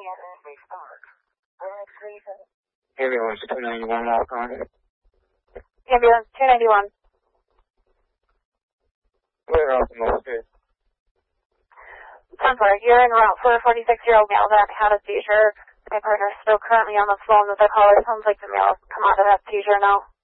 Ambulance 291 walk on. Ambulance 291. We're off the most good. 10-4, you're en route for a 46-year-old male that had a seizure. My partner's still currently on the phone with the caller. Sounds like the male come out of that seizure now.